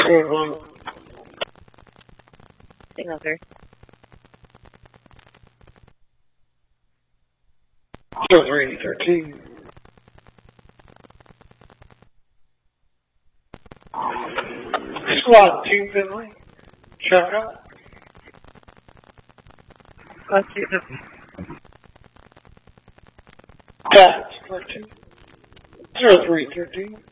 Signal, sir. 0313. SWAT team Finley. Check out. Let's do the That's 13. 0313.